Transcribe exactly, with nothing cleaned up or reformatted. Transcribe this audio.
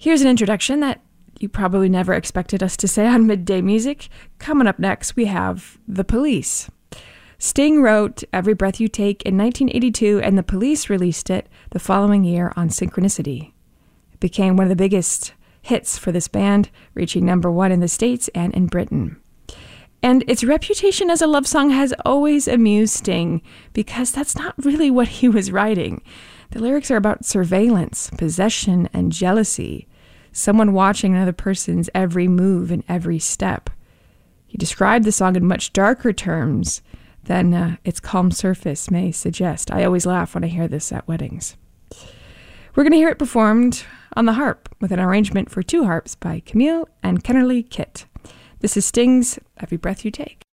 Here's an introduction that you probably never expected us to say on Midday Music. Coming up next, we have The Police. Sting wrote Every Breath You Take in nineteen eighty-two, and The Police released it the following year on Synchronicity. It became one of the biggest hits for this band, reaching number one in the States and in Britain. And its reputation as a love song has always amused Sting, because that's not really what he was writing. The lyrics are about surveillance, possession, and jealousy. Someone watching another person's every move and every step. He described the song in much darker terms than uh, its calm surface may suggest. I always laugh when I hear this at weddings. We're going to hear it performed on the harp with an arrangement for two harps by Camille and Kennerly Kitt. This is Sting's Every Breath You Take.